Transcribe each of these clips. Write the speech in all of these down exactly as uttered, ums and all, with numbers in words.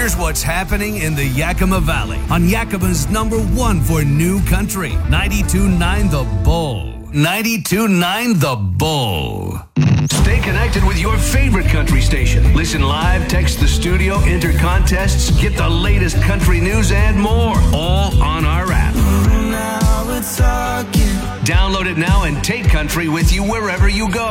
Here's what's happening in the Yakima Valley on Yakima's number one for new country, ninety-two point nine The Bull. ninety-two point nine The Bull. Stay connected with your favorite country station. Listen live, text the studio, enter contests, get the latest country news and more, all on our app. Now we're talking. Download it now and take country with you wherever you go.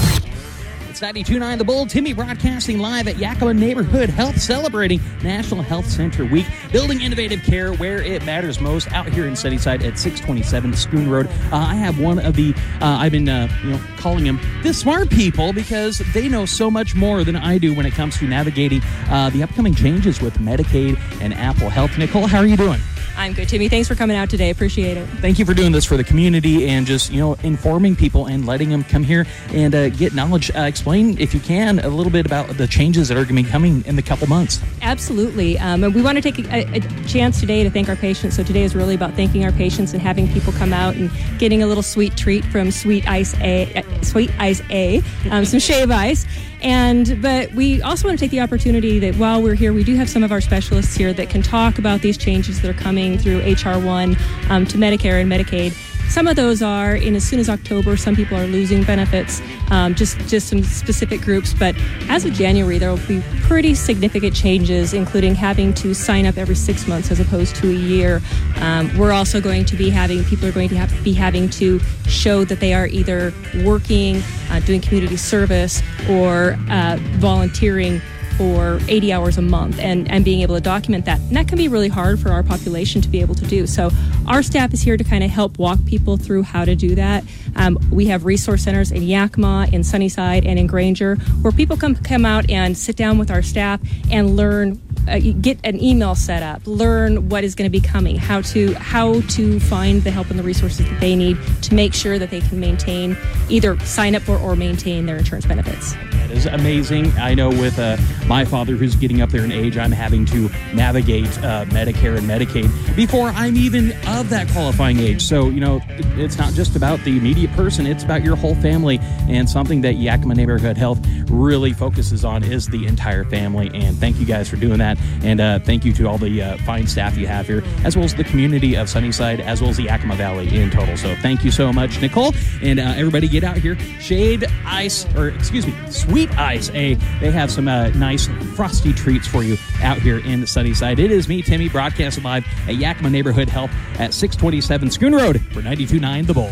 It's ninety-two point nine The Bull. Timmy broadcasting live at Yakima Neighborhood Health, celebrating National Health Center Week, building innovative care where it matters most, out here in Sunnyside at six twenty-seven Schoon Road. Uh, I have one of the, uh, I've been uh, you know, calling them the smart people, because they know so much more than I do when it comes to navigating uh, the upcoming changes with Medicaid and Apple Health. Nicole, how are you doing? I'm good, Timmy. Thanks for coming out today. Appreciate it. Thank you for doing this for the community and just, you know, informing people and letting them come here and uh, get knowledge. Uh, explain, if you can, a little bit about the changes that are going to be coming in the couple months. Absolutely. Um, and we want to take a, a chance today to thank our patients. So today is really about thanking our patients and having people come out and getting a little sweet treat from Sweet Ice A, uh, Sweet Ice A, um, some shave ice. And but we also want to take the opportunity that while we're here, we do have some of our specialists here that can talk about these changes that are coming through H R one um, to Medicare and Medicaid. Some of those are in as soon as October. Some people are losing benefits, um, just just some specific groups. But as of January, there will be pretty significant changes, including having to sign up every six months as opposed to a year. Um, we're also going to be having, people are going to have, be having to show that they are either working, uh, doing community service, or uh, volunteering for eighty hours a month, and, and being able to document that. And that can be really hard for our population to be able to do. So our staff is here to kind of help walk people through how to do that. Um, we have resource centers in Yakima, in Sunnyside, and in Granger, where people come come out and sit down with our staff and learn, uh, get an email set up, learn what is going to be coming, how to how to find the help and the resources that they need to make sure that they can maintain, either sign up for or maintain their insurance benefits. That is amazing. I know with uh, my father, who's getting up there in age, I'm having to navigate uh, Medicare and Medicaid before I'm even of that qualifying age. So, you know, it, it's not just about the immediate person, it's about your whole family. And something that Yakima Neighborhood Health really focuses on is the entire family. And thank you guys for doing that. And uh, thank you to all the uh, fine staff you have here, as well as the community of Sunnyside, as well as the Yakima Valley in total. So thank you so much, Nicole. And uh, everybody get out here. Shade Ice, or excuse me, Sweet Ice A. They have some uh, nice frosty treats for you out here in Sunnyside. It is me, Timmy, broadcasting live at Yakima Neighborhood Health at six twenty-seven Schoon Road for ninety-two point nine The Bull.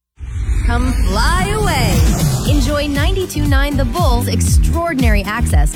Come fly away. Enjoy ninety-two point nine The Bull's extraordinary access